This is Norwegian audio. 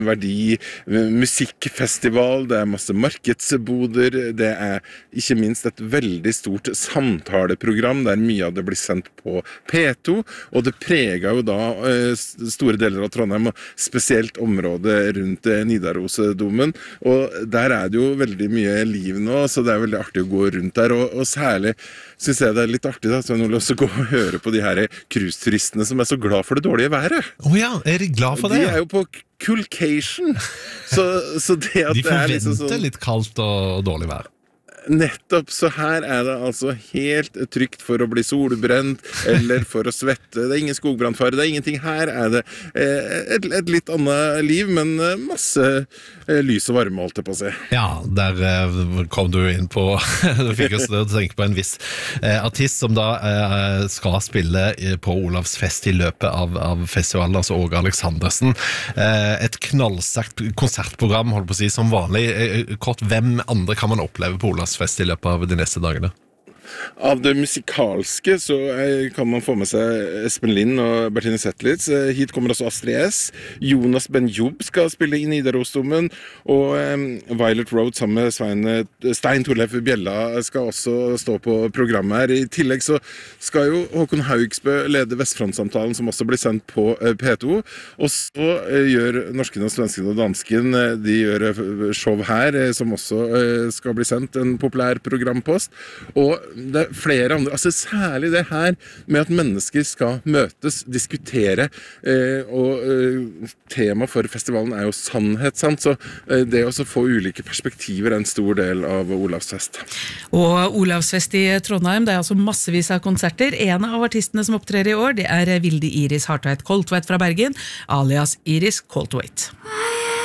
verdi, musikkfestival, det masse markedsboder, det ikke minst et veldig stort samtaleprogram der mye av det blir sendt på P2, og det preget jo da store deler av Trondheim, og spesielt området rundt Nidarosdomen, og der det jo veldig mye liv nå, så det veldig artig å gå rundt der, og særlig synes jeg det litt artig da, Svein Ole, også gå og høre på de her cruiseturistene som så glad for det dårlige været. Ja, de glad for det? De jo på kulcation, så det at de det liksom forventer sånn... litt kaldt og dårlig vær. Nettopp, så her det altså helt trygt for å bli solbrent eller for å svette. Det ingen skogbrannfare, det ingenting. Her det et litt annet liv, men masse lys og varme, holdt jeg på å si. Ja, der kom du inn på du fikk oss til å tenke på en viss artist som da skal spille på Olavsfest i løpet av festivalen, altså Åge Aleksandersen. Et knallsterkt konsertprogram, holdt på å si, som vanlig. Kort, hvem andre kan man oppleve på Olavsfest i løpet av de neste dagene? Av det musikalske så kan man få med seg Espen Lind og Bertine Zetlitz. Hit kommer også Astrid S. Jonas Ben-Job skal spille i Nidarosdomen, og Violet Road sammen med Stein Torleif Bjella skal også stå på programmet her. I tillegg så skal jo Håkon Haugsbø lede Vestfrontsamtalen, som også blir sendt på P2, og så gjør norsken og svensken og dansken, de gjør show her, som også skal bli sendt, en populær programpost, og det flere andre, altså særlig det her med at mennesker skal møtes, diskutere, og tema for festivalen jo sannhet, sant? Så det å få ulike perspektiver en stor del av Olavsfest. Og Olavsfest i Trondheim, det altså massevis av konserter. En av artistene som opptrer i år, det Vilde Iris Hartveit Koltveit fra Bergen, alias Iris Koltveit.